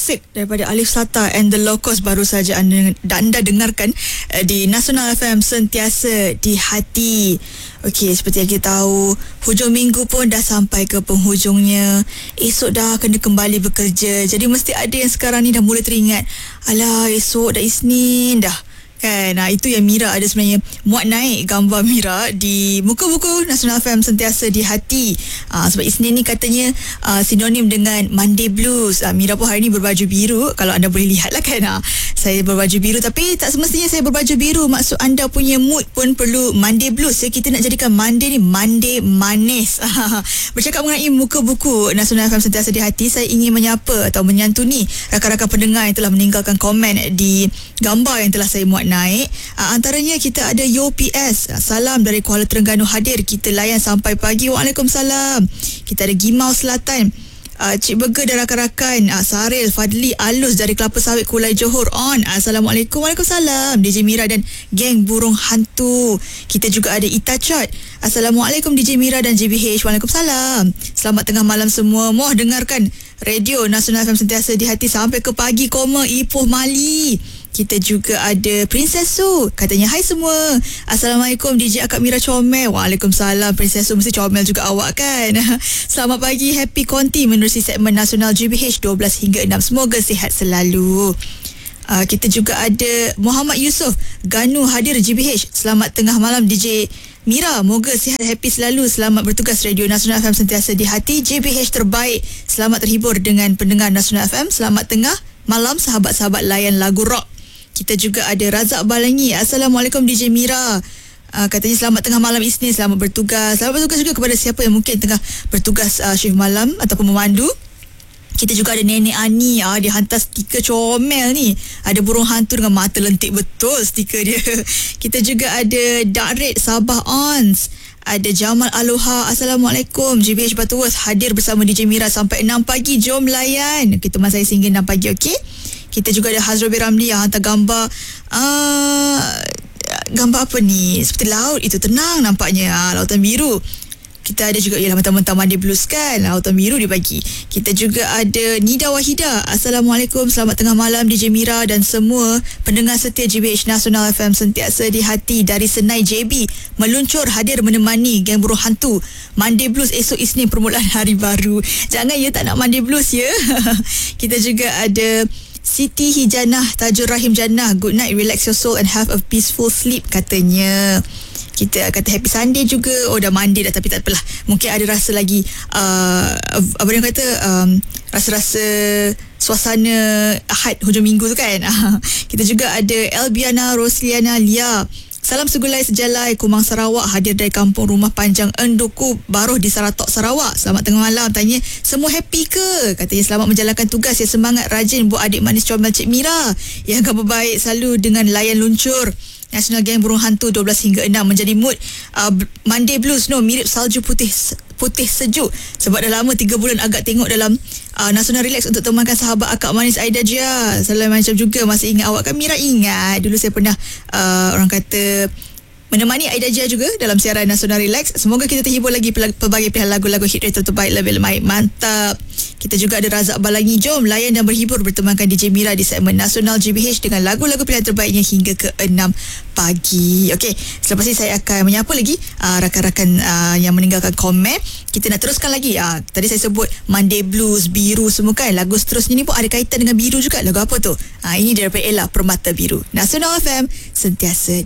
Klasik daripada Alif Sata and the Locos baru saja anda dengarkan di Nasional FM, sentiasa di hati. Okey, seperti yang kita tahu, hujung minggu pun dah sampai ke penghujungnya. Esok dah kena kembali bekerja. Jadi mesti ada yang sekarang ni dah mula teringat, alah esok dah Isnin dah kan. Itu yang Mira ada sebenarnya muat naik gambar Mira di muka buku Nasional FM, sentiasa di hati. Sebab Isnin ni katanya sinonim dengan Monday Blues. Mira pun hari ni berbaju biru, kalau anda boleh lihat lah kan. Saya berbaju biru, tapi tak semestinya saya berbaju biru. Maksud anda punya mood pun perlu Monday Blues. Kita nak jadikan Monday ni Monday manis. Bercakap mengenai muka buku Nasional FM, sentiasa di hati, saya ingin menyapa atau menyantuni rakan-rakan pendengar yang telah meninggalkan komen di gambar yang telah saya muat naik. Antaranya kita ada UPS, salam dari Kuala Terengganu hadir, kita layan sampai pagi. Waalaikumsalam. Kita ada Gimau Selatan, Cik Burger dan rakan-rakan, Saril, Fadli, Alus dari Kelapa Sawit, Kulai Johor on. Assalamualaikum. Waalaikumsalam. DJ Mira dan geng burung hantu. Kita juga ada Itachat. Assalamualaikum DJ Mira dan JBH. Waalaikumsalam. Selamat tengah malam semua. Moh dengarkan Radio Nasional FM, sentiasa di hati sampai ke pagi, Ipoh Mali. Kita juga ada Princess Su, katanya hai semua. Assalamualaikum DJ Akak Mira comel. Waalaikumsalam Princess Su, mesti comel juga awak kan. Selamat pagi, happy konti menerusi segmen Nasional GBH 12 hingga 6. Semoga sihat selalu. Kita juga ada Muhammad Yusof Ganu hadir GBH. Selamat tengah malam DJ Mira, moga sihat happy selalu. Selamat bertugas Radio Nasional FM, sentiasa di hati. JBH terbaik. Selamat terhibur dengan pendengar Nasional FM. Selamat tengah malam sahabat-sahabat layan lagu rock. Kita juga ada Razak Balangi. Assalamualaikum DJ Mira. Katanya selamat tengah malam Isnin, selamat bertugas. Selamat bertugas juga kepada siapa yang mungkin tengah bertugas shift malam ataupun memandu. Kita juga ada Nenek Ani. Dia hantar stiker comel ni. Ada burung hantu dengan mata lentik betul stiker dia. Kita juga ada Darit Sabah Ons. Ada Jamal Aloha. Assalamualaikum. GBH Butterworth hadir bersama DJ Mira sampai 6 pagi. Jom layan. Kita teman saya sehingga 6 pagi, okey? Kita juga ada Hazrul B. Ramli yang hantar gambar gambar apa ni? Seperti laut. Itu tenang nampaknya. Lautan biru. Kita ada juga, ialah mentang-mentang Monday Blues kan, lautan biru dia bagi. Kita juga ada Nida Wahida. Assalamualaikum, selamat tengah malam DJ Mira dan semua pendengar setia GBH Nasional FM, sentiasa di hati. Dari Senai JB meluncur hadir menemani geng burung hantu. Monday Blues esok Isnin, permulaan hari baru. Jangan ya tak nak Monday Blues ya. Kita juga ada Siti Hijanah Tajur Rahim Jannah. Good night, relax your soul and have a peaceful sleep katanya. Kita kata happy Sunday juga. Dah Monday dah, tapi tak apalah. Mungkin ada rasa lagi apa dia kata, rasa-rasa suasana Ahad hujung minggu tu kan. Kita juga ada Elbiana Rosliana Lia. Salam segulai sejalai Kumang Sarawak, hadir dari kampung Rumah Panjang Enduku Baruh di Saratok Sarawak. Selamat tengah malam. Tanya semua happy ke? Katanya selamat menjalankan tugas. Ya, semangat rajin buat adik manis comel Cik Mira yang kabar baik selalu dengan layan luncur Nasional Geng Burung Hantu 12 hingga 6. Menjadi mood Monday Blues mirip salju putih sejuk. Sebab dah lama 3 bulan agak tengok dalam Nasional Relax untuk temankan sahabat akak manis Aida Jia. Salam macam juga. Masih ingat awak kan? Mira ingat dulu saya pernah orang kata menemani Aida Jia juga dalam siaran Nasional Relax. Semoga kita terhibur lagi pelbagai pilihan lagu-lagu hit retro terbaik, lebih baik. Mantap. Kita juga ada Razak Balangi. Jom layan dan berhibur bertemankan DJ Mira di segmen Nasional GBH dengan lagu-lagu pilihan terbaiknya hingga ke 6 pagi. Okey, selepas ini saya akan menyapa lagi rakan-rakan yang meninggalkan komen. Kita nak teruskan lagi. Tadi saya sebut Monday Blues, biru semua kan. Lagu seterusnya ni pun ada kaitan dengan biru juga. Lagu apa tu? Ini daripada Ella, Permata Biru. Nasional FM, sentiasa